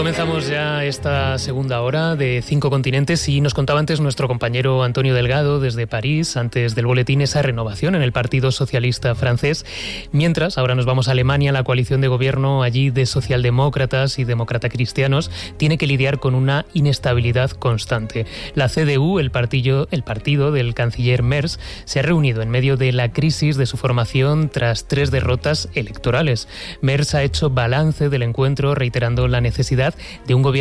Comenzamos ya esta segunda hora de 5 continentes y nos contaba antes nuestro compañero Antonio Delgado desde París, antes del boletín, esa renovación en el Partido Socialista francés. Mientras, ahora nos vamos a Alemania, la coalición de gobierno allí de socialdemócratas y demócrata cristianos tiene que lidiar con una inestabilidad constante. La CDU, el partido del canciller Merz, se ha reunido en medio de la crisis de su formación tras 3 derrotas electorales. Merz ha hecho balance del encuentro, reiterando la necesidad de un gobierno